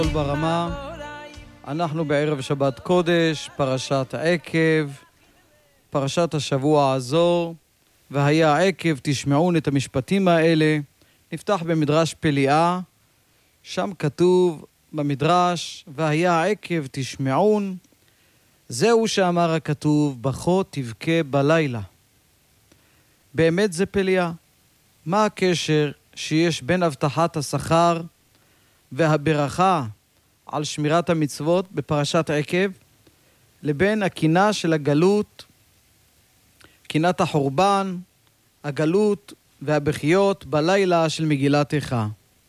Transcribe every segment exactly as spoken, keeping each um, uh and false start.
ברמה, אנחנו בערב שבת קודש, פרשת עקב, פרשת השבוע הזו, והיה עקב תשמעון את המשפטים האלה. נפתח במדרש פליאה, שם כתוב במדרש, והיה עקב תשמעון, זהו שאמר הכתוב, בכה תבכה בלילה. באמת זה פליאה. מה הקשר שיש בין הבטחת השכר והברכה על שמירת המצוות בפרשת עקב לבין הקינה של הגלות, קינת החורבן, הגלות והבכיות בלילה של מגילת איכה?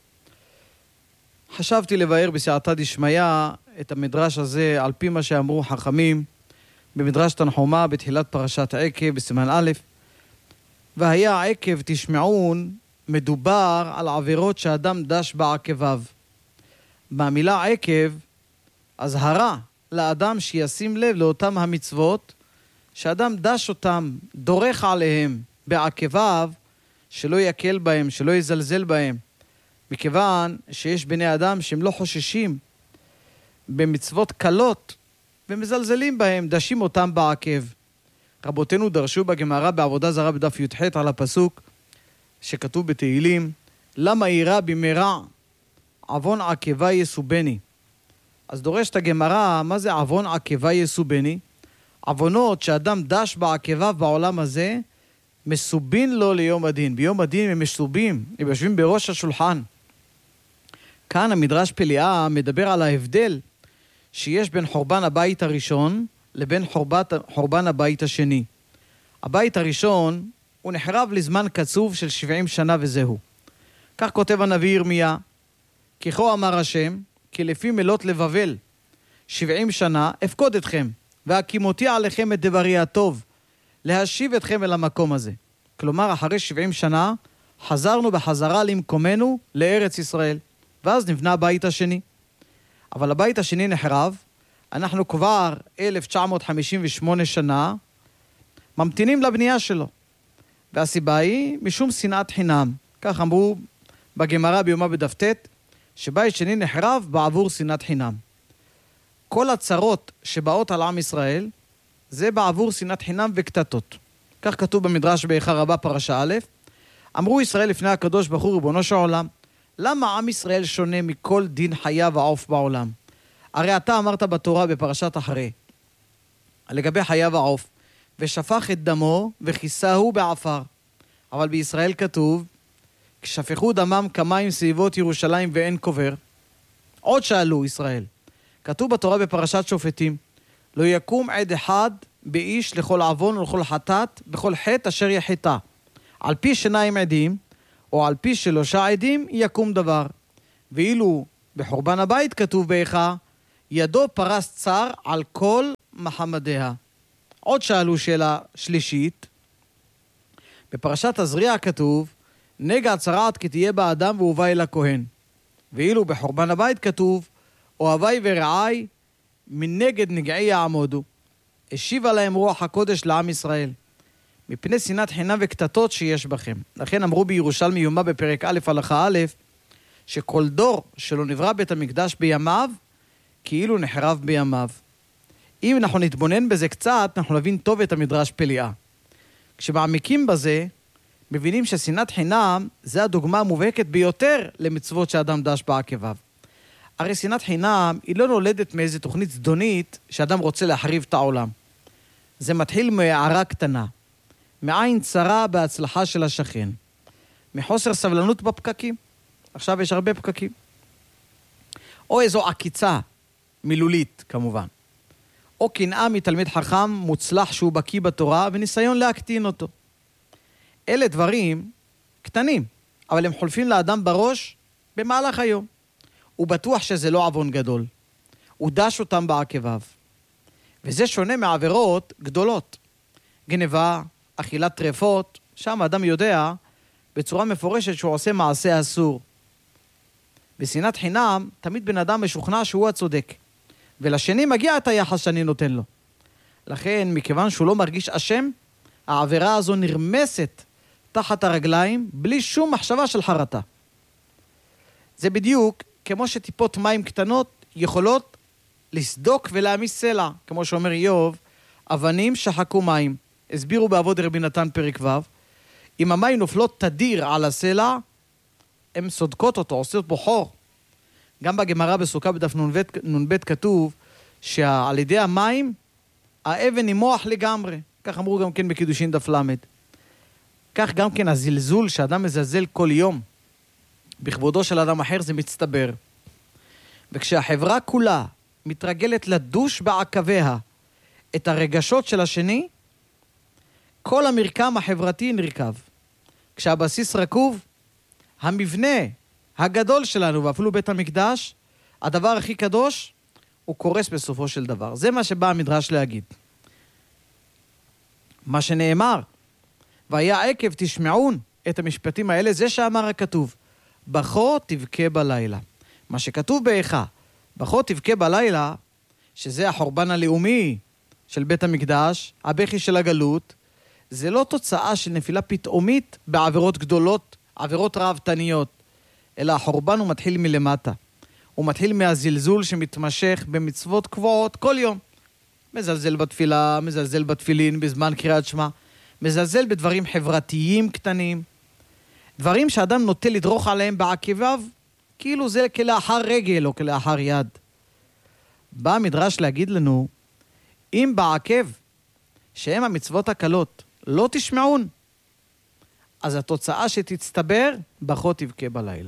חשבתי לבאר בסייעתא דשמיא את המדרש הזה על פי מה שאמרו חכמים במדרש תנחומא בתחילת פרשת עקב בסימן א', והיה עקב תשמעון מדובר על עבירות שאדם דש בעקביו. במילה עקב, הזהרה לאדם שישים לב לאותם המצוות, שאדם דש אותם, דורך עליהם בעקביו, שלא יקל בהם, שלא יזלזל בהם, מכיוון שיש בני אדם שהם לא חוששים במצוות קלות, ומזלזלים בהם, דשים אותם בעקב. רבותינו דרשו בגמרא בעבודה זרה בדף י"ח על הפסוק שכתוב בתהילים, למה יירא במרע עוון עקבה יסובני. אז דורשת הגמרא, מה זה עוון עקבה יסובני? עוונות שאדם דש בעקביו בעולם הזה, מסובין לו ליום הדין. ביום הדין הם מסובים, הם יושבים בראש השולחן. כאן המדרש פליאה מדבר על ההבדל שיש בין חורבן הבית הראשון לבין חורבת, חורבן הבית השני. הבית הראשון הוא נחרב לזמן קצוב של שבעים שנה וזהו. כך כותב הנביא ירמיה, כי כה אמר השם, כי לפי מלות לבבל שבעים שנה אפקוד אתכם, והקימותי עליכם את דברי הטוב, להשיב אתכם אל המקום הזה. כלומר, אחרי שבעים שנה חזרנו בחזרה למקומנו לארץ ישראל, ואז נבנה הבית השני. אבל הבית השני נחרב, אנחנו כבר אלף תשע מאות חמישים ושמונה שנה ממתינים לבנייה שלו. והסיבה היא משום שנאת חינם. כך אמרו בגמרא ביומא בדף ט', שבית שני נחרב בעבור שנאת חינם. כל הצרות שבאות על עם ישראל, זה בעבור שנאת חינם וקטטות. כך כתוב במדרש באיכה רבה פרשה א', אמרו ישראל לפני הקדוש ברוך הוא ריבונו של עולם, למה עם ישראל שונה מכל דין חיה ועוף בעולם? הרי אתה אמרת בתורה בפרשת אחרי, לגבי חיה ועוף, ושפך את דמו וכיסהו בעפר. אבל בישראל כתוב, כשפכו דמם כמים סביבות ירושלים ואין קובר. עוד שאלו ישראל. כתוב בתורה בפרשת שופטים, לא יקום עד אחד באיש לכל עוון ולכל חטאת, בכל חטא אשר יחטא. על פי שניים עדים, או על פי שלושה עדים, יקום דבר. ואילו בחורבן הבית כתוב באיכה, ידו פרס צר על כל מחמדיה. עוד שאלו שאלה שלישית, בפרשת תזריע כתוב, נגע צרעת כי תהיה באדם והובא אל הכהן. ואילו בחורבן הבית כתוב, אוהבי ורעי מנגד נגעי יעמודו. השיבה להם רוח הקודש לעם ישראל, מפני שנאת חינם וקטטות שיש בכם. לכן אמרו בירושלמי יומא בפרק א' הלכה א', שכל דור שלא נברא בית המקדש בימיו, כאילו נחרב בימיו. אם אנחנו נתבונן בזה קצת, אנחנו נבין טוב את המדרש פליאה. כשמעמיקים בזה, מבינים ששנאת חינם זה הדוגמה המובהקת ביותר למצוות שאדם דש בעקביו. הרי שנאת חינם היא לא נולדת מאיזו תוכנית זדונית שאדם רוצה להחריב את העולם. זה מתחיל מהערה קטנה, מעין צרה בהצלחה של השכן, מחוסר סבלנות בפקקים. עכשיו יש הרבה פקקים. או איזו עקיצה מילולית כמובן. או קנאה מתלמיד חכם מוצלח שהוא בקיא בתורה וניסיון להקטין אותו. אלה דברים קטנים, אבל הם חולפים לאדם בראש במהלך היום. הוא בטוח שזה לא עוון גדול. הוא דש אותם בעקביו. וזה שונה מעבירות גדולות. גנבה, אכילת טרפות, שם האדם יודע בצורה מפורשת שהוא עושה מעשה אסור. בשנאת חינם, תמיד בן אדם משוכנע שהוא הצודק. ולשני מגיע את היחס שאני נותן לו. לכן, מכיוון שהוא לא מרגיש אשם, העבירה הזו נרמסת תחת הרגליים, בלי שום מחשבה של חרטה. זה בדיוק כמו שטיפות מים קטנות יכולות לסדוק ולהמיס סלע, כמו שאומר איוב, אבנים שחקו מים. הסבירו בעבוד רבי נתן פרק ו', אם המים נופלות תדיר על הסלע, הן סודקות אותו, עושות בו חור. גם בגמרא בסוכה בדף נ"ב כתוב שעל ידי המים האבן ימוח לגמרי. כך אמרו גם כן בקידושין דף למד. כך גם כן הזלזול שאדם מזלזל כל יום בכבודו של אדם אחר זה מצטבר. וכשהחברה כולה מתרגלת לדוש בעקביה את הרגשות של השני, כל המרקם החברתי נרכב. כשהבסיס רקוב, המבנה הגדול שלנו, ואפילו בית המקדש, הדבר הכי קדוש, הוא קורס בסופו של דבר. זה מה שבא המדרש להגיד. מה שנאמר, והיה עקב תשמעון את המשפטים האלה, זה שאמר הכתוב, בכו תבכה בלילה. מה שכתוב באיכה, בכו תבכה בלילה, שזה החורבן הלאומי של בית המקדש, הבכי של הגלות, זה לא תוצאה של נפילה פתאומית בעבירות גדולות, עבירות ראוותניות, אלא החורבן הוא מתחיל מלמטה. הוא מתחיל מהזלזול שמתמשך במצוות קבועות כל יום. מזלזל בתפילה, מזלזל בתפילין בזמן קריאת שמע, מזלזל בדברים חברתיים קטנים, דברים שאדם נוטה לדרוך עליהם בעקביו, כאילו זה כלאחר רגל או כלאחר יד. בא המדרש להגיד לנו, אם בעקב שהם המצוות הקלות לא תשמעון, אז התוצאה שתצטבר, בכו תבכה בלילה.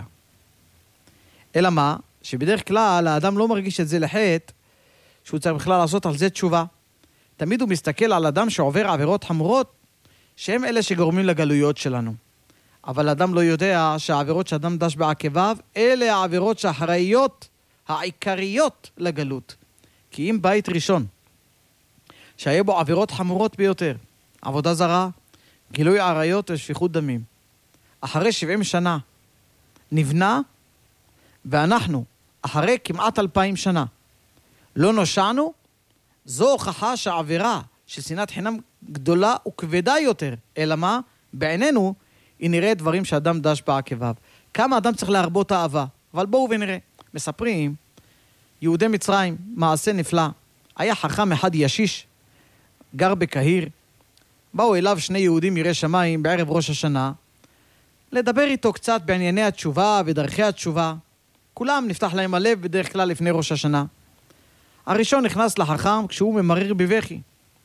אלא מה? שבדרך כלל האדם לא מרגיש את זה לחטא, שהוא צריך בכלל לעשות על זה תשובה. תמיד הוא מסתכל על אדם שעובר עבירות חמורות, שהם אלה שגורמים לגלויות שלנו. אבל אדם לא יודע שהעבירות שאדם דש בעקביו, אלה העבירות שאחראיות, העיקריות לגלות. כי אם בית ראשון, שהיה בו עבירות חמורות ביותר, עבודה זרה, גילוי עריות ושפיכות דמים, אחרי שבעים שנה נבנה, ואנחנו, אחרי כמעט אלפיים שנה, לא נושענו, זו הוכחה שהעבירה של שנאת חינם גדולה וכבדה יותר. אלא מה? בעינינו היא נראה דברים שאדם דש בעקביו. כמה אדם צריך להרבות אהבה. אבל בואו ונראה. מספרים, יהודי מצרים, מעשה נפלא. היה חכם אחד ישיש, גר בקהיר. באו אליו שני יהודים יראי שמיים בערב ראש השנה, לדבר איתו קצת בענייני התשובה ודרכי התשובה. כולם נפתח להם הלב בדרך כלל לפני ראש השנה. הראשון נכנס לחכם כשהוא ממרר בבכי.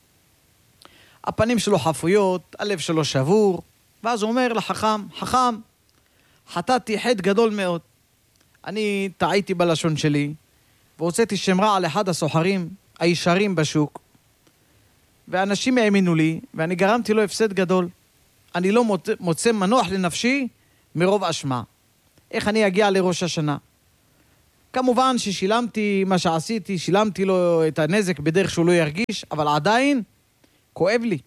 הפנים שלו חפויות, הלב שלו שבור, ואז הוא אומר לחכם, חכם, חטאתי חטא גדול מאוד. אני טעיתי בלשון שלי, והוצאתי שם רע על אחד הסוחרים הישרים בשוק, ואנשים האמינו לי, ואני גרמתי לו הפסד גדול. אני לא מוצא, מוצא מנוח לנפשי מרוב אשמה. איך אני אגיע לראש השנה? כמובן ששילמתי מה שעשיתי, שילמתי לו את הנזק בדרך שהוא לא ירגיש, אבל עדיין כואב לי.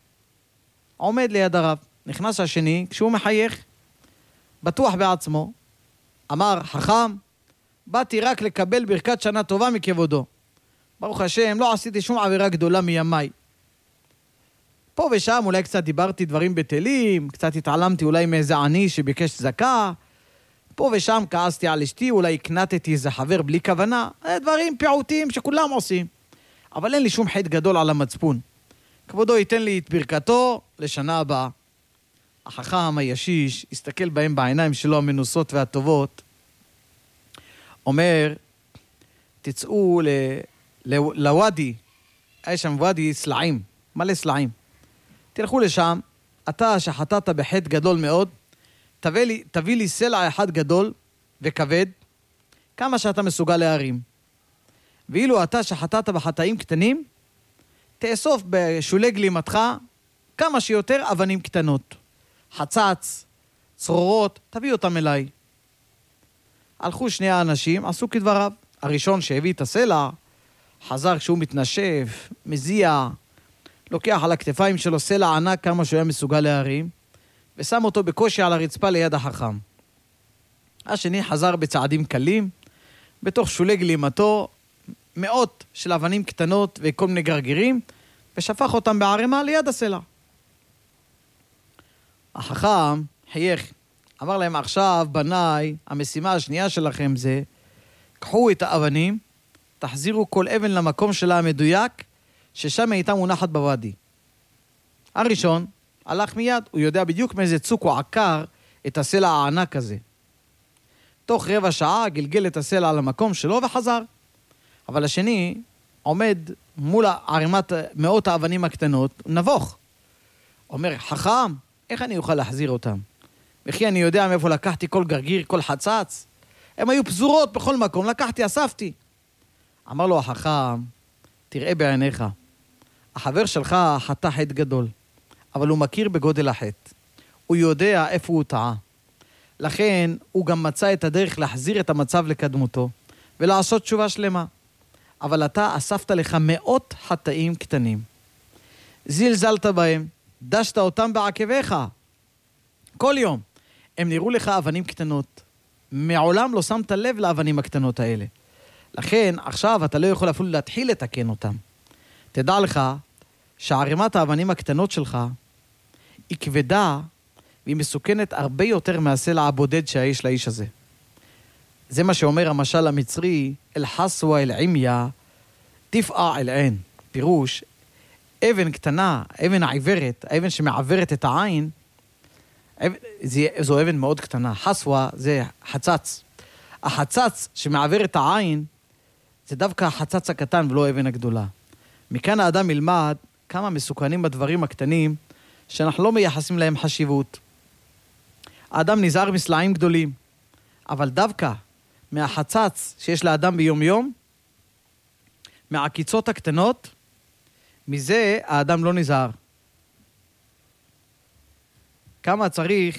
עומד ליד הרב, נכנס השני, כשהוא מחייך, בטוח בעצמו, אמר, חכם, באתי רק לקבל ברכת שנה טובה מכבודו. ברוך השם, לא עשיתי שום עבירה גדולה מימיי. פה ושם אולי קצת דיברתי דברים בטלים, קצת התעלמתי אולי מאיזה עני שביקש צדקה, פה ושם כעסתי על אשתי, אולי הקנטתי איזה חבר בלי כוונה, דברים פעוטים שכולם עושים. אבל אין לי שום חטא גדול על המצפון. כבודו ייתן לי את ברכתו לשנה הבאה. החכם הישיש הסתכל בהם בעיניים שלו המנוסות והטובות, אומר, תצאו ל... לוואדי, היה שם וואדי סלעים, מלא סלעים. תלכו לשם, אתה שחטאת בחטא גדול מאוד, תביא לי, תביא לי סלע אחד גדול וכבד, כמה שאתה מסוגל להרים. ואילו אתה שחטאת בחטאים קטנים, תאסוף בשולי גלימתך כמה שיותר אבנים קטנות. חצץ, צרורות, תביא אותם אליי. הלכו שני האנשים, עשו כדבריו. הראשון שהביא את הסלע, חזר כשהוא מתנשף, מזיע, לוקח על הכתפיים שלו סלע ענק כמה שהוא היה מסוגל להרים, ושם אותו בקושי על הרצפה ליד החכם. השני חזר בצעדים קלים, בתוך שולי גלימתו, מאות של אבנים קטנות וכל מיני גרגירים, ושפך אותם בערימה ליד הסלע. החכם חייך, אמר להם, עכשיו, בניי, המשימה השנייה שלכם זה, קחו את האבנים, תחזירו כל אבן למקום שלה המדויק, ששם הייתה מונחת בוואדי. הראשון הלך מיד, הוא יודע בדיוק מאיזה צוק הוא עקר את הסלע הענק הזה. תוך רבע שעה גלגל את הסלע על המקום שלו וחזר. אבל השני עומד מול ערימת מאות האבנים הקטנות, נבוך. אומר, חכם, איך אני אוכל להחזיר אותם? וכי אני יודע מאיפה לקחתי כל גרגיר, כל חצץ? הם היו פזורות בכל מקום, לקחתי, אספתי. אמר לו החכם, תראה בעיניך, החבר שלך חטא חטא גדול, אבל הוא מכיר בגודל החטא. הוא יודע איפה הוא טעה. לכן הוא גם מצא את הדרך להחזיר את המצב לקדמותו, ולעשות תשובה שלמה. אבל אתה אספת לך מאות חטאים קטנים. זלזלת בהם, דשת אותם בעקביך. כל יום הם נראו לך אבנים קטנות. מעולם לא שמת לב לאבנים הקטנות האלה. לכן עכשיו אתה לא יכול אפילו להתחיל לתקן אותם. תדע לך שערימת האבנים הקטנות שלך היא כבדה והיא מסוכנת הרבה יותר מהסלע הבודד שיש לאיש הזה. זה מה שאומר המשל המצרי, אל חסווה אל עמיה, תפעה אל עין. פירוש, אבן קטנה, אבן העיוורת, האבן שמעוורת את העין, זו אבן מאוד קטנה. חסווה זה חצץ. החצץ שמעוור את העין, זה דווקא החצץ הקטן ולא אבן הגדולה. מכאן האדם ילמד כמה מסוכנים בדברים הקטנים, שאנחנו לא מייחסים להם חשיבות. האדם נזהר מסלעים גדולים, אבל דווקא מהחצץ שיש לאדם ביום יום, מהעקיצות הקטנות, מזה האדם לא נזהר. כמה צריך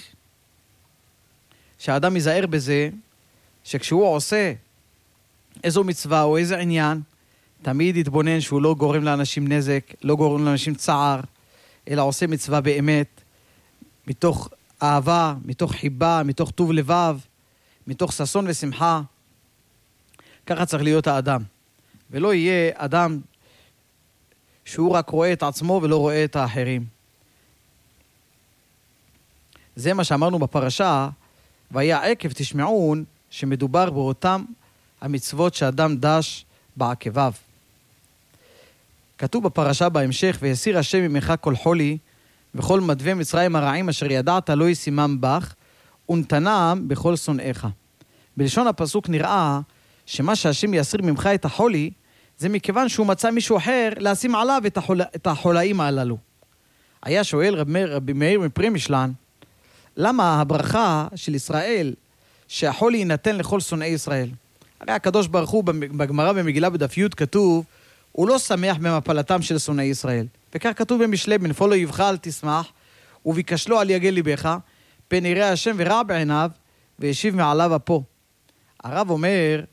שהאדם ייזהר בזה, שכשהוא עושה איזו מצווה או איזה עניין, תמיד יתבונן שהוא לא גורם לאנשים נזק, לא גורם לאנשים צער, אלא עושה מצווה באמת, מתוך אהבה, מתוך חיבה, מתוך טוב לבב, מתוך ששון ושמחה. ככה צריך להיות האדם. ולא יהיה אדם שהוא רק רואה את עצמו ולא רואה את האחרים. זה מה שאמרנו בפרשה, והיה עקב תשמעון, שמדובר באותם המצוות שאדם דש בעקביו. כתוב בפרשה בהמשך, ויסיר השם ממך כל חולי, וכל מדווה מצרים הרעים אשר ידעת לא ישימם בך, ונתנם בכל שונאיך. בלשון הפסוק נראה שמה שהשם יסיר ממך את החולי, זה מכיוון שהוא מצא מישהו אחר לשים עליו את, החול... את החולאים הללו. היה שואל רב, מיר, רב מאיר מפרמישלן, למה הברכה של ישראל שהחולי יינתן לכל שונאי ישראל? הרי הקדוש ברוך הוא בגמרא במגילה בדף י' כתוב, הוא לא שמח במפלתם של שונאי ישראל. וכך כתוב במשלי, בנפול לא יבך אל תשמח, וביקשלו על יגל ליבך, פן יראה השם ורע בעיניו, וישיב מעליו אפו. הרב אומר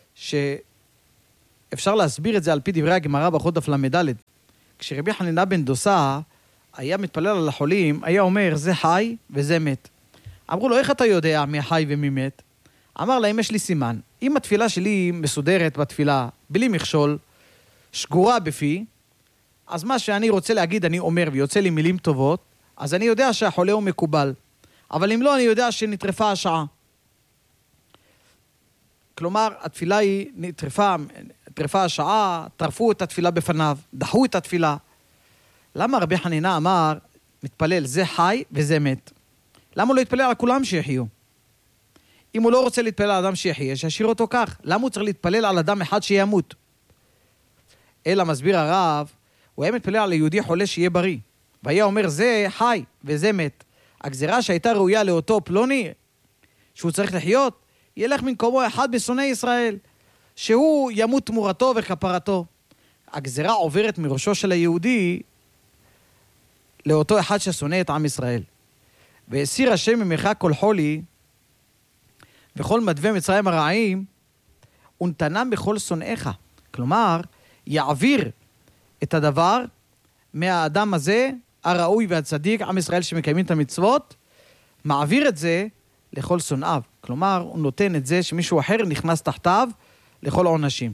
שאפשר להסביר את זה על פי דברי הגמרא בחוד דף למד. כשרבי חנינא בן דוסה היה מתפלל על החולים, היה אומר, זה חי וזה מת. אמרו לו, איך אתה יודע מי חי ומי מת? אמר להם, יש לי סימן. אם התפילה שלי מסודרת בתפילה, בלי מכשול, שגורה בפי, אז מה שאני רוצה להגיד, אני אומר, ויוצא לי מילים טובות, אז אני יודע שהחולה הוא מקובל. אבל אם לא, אני יודע שנטרפה השעה. כלומר, התפילה היא נטרפה, נטרפה השעה, טרפו את התפילה בפניו, דחו את התפילה. למה רבי חנינא אמר, מתפלל, זה חי וזה מת? למה הוא לא יתפלל על כולם שיחיו? אם הוא לא רוצה להתפלל על אדם שיחיה, שישאיר אותו כך. למה הוא צריך להתפלל על אדם אחד שימות? אלא מסביר הרב, הוא היה מתפלל על יהודי חולה שיהיה בריא. והיה אומר, זה חי וזה מת. הגזירה שהייתה ראויה לאותו פלוני, שהוא צריך לחיות, ילך ממקומו אחד בשונאי ישראל, שהוא ימות תמורתו וכפרתו. הגזירה עוברת מראשו של היהודי לאותו אחד ששונא את עם ישראל. והסיר השם ממך כל חולי, וכל מדווה מצרים הרעים, ונתנם בכל שונאיך. כלומר, יעביר את הדבר מהאדם הזה, הראוי והצדיק, עם ישראל שמקיימים את המצוות, מעביר את זה לכל שונאיו. כלומר, הוא נותן את זה שמישהו אחר נכנס תחתיו לכל עונשים.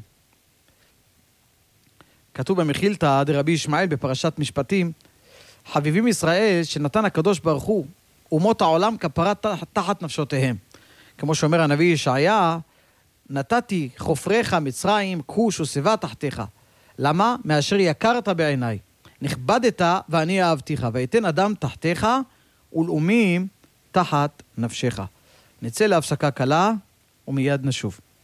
כתוב במחילתא דרבי ישמעאל בפרשת משפטים, חביבים ישראל שנתן הקדוש ברוך הוא אומות העולם כפרת תחת נפשותיהם. כמו שאומר הנביא ישעיה, נתתי חופריך מצרים, כוש וסיבה תחתיך. למה? מאשר יקרת בעיניי. נכבדת ואני אהבתיך, ויתן אדם תחתיך ולאומים תחת נפשך. נצא להפסקה קלה ומיד נשוב.